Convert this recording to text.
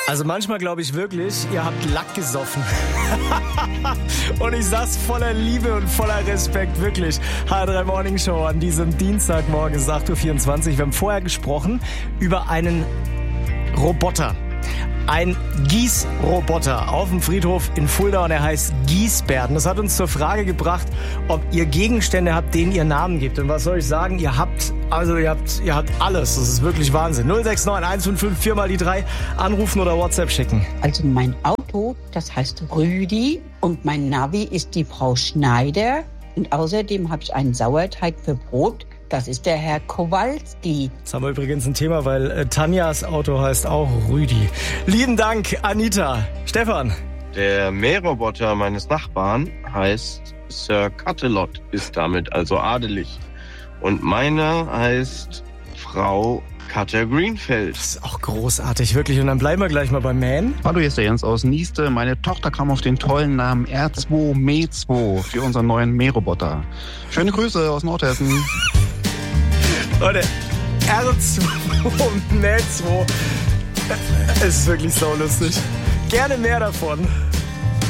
Also manchmal glaube ich wirklich, ihr habt Lack gesoffen. Und ich sag's voller Liebe und voller Respekt, wirklich. H3 Morning Show an diesem Dienstagmorgen, es ist 8.24 Uhr. Wir haben vorher gesprochen über einen Roboter. Ein Gießroboter auf dem Friedhof in Fulda und er heißt Giesbert. Das hat uns zur Frage gebracht, ob ihr Gegenstände habt, denen ihr Namen gibt. Und was soll ich sagen? Ihr habt alles. Das ist wirklich Wahnsinn. 069 155 4 mal die 3 anrufen oder WhatsApp schicken. Also mein Auto, das heißt Rüdi und mein Navi ist die Frau Schneider. Und außerdem habe ich einen Sauerteig für Brot. Das ist der Herr Kowalski. Das haben wir übrigens ein Thema, weil Tanjas Auto heißt auch Rüdi. Lieben Dank, Anita. Stefan. Der Mähroboter meines Nachbarn heißt Sir Cuttelot, ist damit also adelig. Und meiner heißt Frau Cutter Greenfeld. Das ist auch großartig, wirklich. Und dann bleiben wir gleich mal beim Mähen. Hallo, hier ist der Jens aus Nieste. Meine Tochter kam auf den tollen Namen R2-Mäh2 für unseren neuen Mähroboter. Schöne Grüße aus Nordhessen. Leute, R2 Mäh2. Es ist wirklich saulustig. Gerne mehr davon.